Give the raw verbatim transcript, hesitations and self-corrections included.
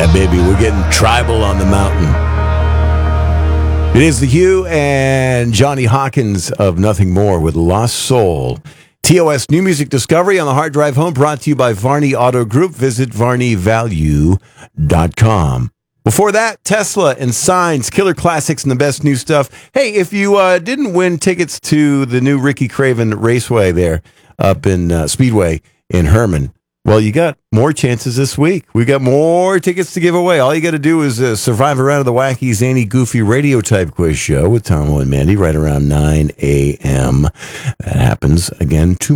Yeah, baby, we're getting tribal on the mountain. It is The Hugh and Johnny Hawkins of Nothing More with Lost Soul. T O S New Music Discovery on the Hard Drive Home, brought to you by Varney Auto Group. Visit varney value dot com. Before that, Tesla and Signs, killer classics and the best new stuff. Hey, if you uh, didn't win tickets to the new Ricky Craven Raceway there up in uh, Speedway in Herman, well, you got more chances this week. We got more tickets to give away. All you got to do is uh, survive a round of the wacky, zany, goofy radio type quiz show with Tom and Mandy right around nine a.m. That happens again tomorrow.